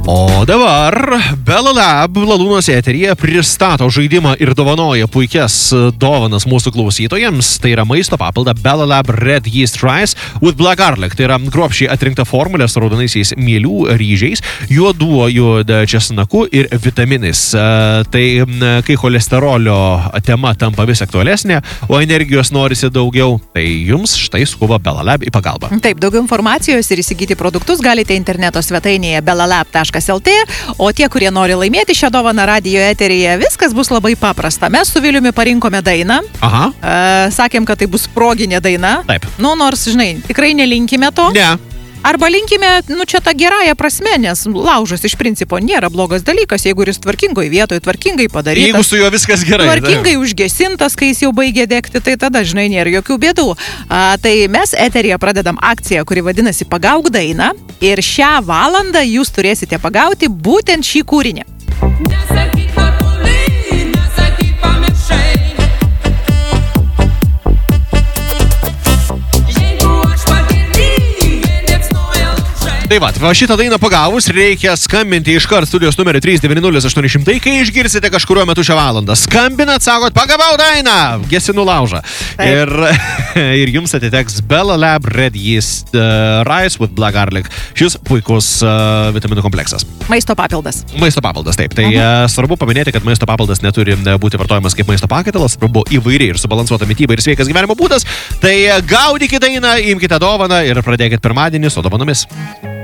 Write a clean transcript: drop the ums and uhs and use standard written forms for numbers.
O dabar Bella Lab Lalūnos eteryje pristato žaidimą ir dovanoja puikias dovanas mūsų klausytojams. Tai yra maisto papildą Bella Lab Red Yeast Rice with Black Garlic. Tai yra kruopščiai atrinkta formulė su raudonaisiais mielių ryžiais, juoduoju česnaku ir vitaminais. Tai kai cholesterolio tema tampa vis aktualesnė, o energijos norisi daugiau, tai jums štai skuba Bella Lab į pagalbą. Taip, daugiau informacijos ir įsigyti produktus galite interneto svetainėje bellalab.lt, o tie, kurie nori laimėti šią dovaną radijo eteryje, viskas bus labai paprasta. Mes su Viliumi parinkome dainą. Aha. Sakėm, kad tai bus proginė daina. Taip. Nu, nors, žinai, tikrai nelinkime to. Ne. Arba linkime, čia tą gerąją prasme, nes laužas iš principo nėra blogas dalykas, jeigu jis tvarkingoje vietoje, tvarkingai padarytas. Jeigu su juo viskas gerai. Tvarkingai užgesintas, kai jis jau baigė degti, tai tada, žinai, nėra jokių bėdų. Tai mes eteryje pradedam akciją, kuri vadinasi Pagauk dainą, ir šią valandą jūs turėsite pagauti būtent šį kūrinį. Tai va, šitą dainą pagavus reikia skambinti iškart studijos numeriu 390-800, kai išgirsite kažkuriuo metu šią valandą. Skambinat, sakot, pagavau dainą, gesinu laužą. Ir jums atiteks Bella Lab Red Yeast Rice with Black Garlic. Šis puikus vitaminų kompleksas. Maisto papildas. Maisto papildas, taip. Tai svarbu paminėti, kad maisto papildas neturi būti vartojamas kaip maisto pakaitalas, svarbu įvairiai ir subalansuota mityba ir sveikas gyvenimo būdas. Tai gaudykite dainą, imkite dovaną ir pradėkite pirmadienį su dovanomis.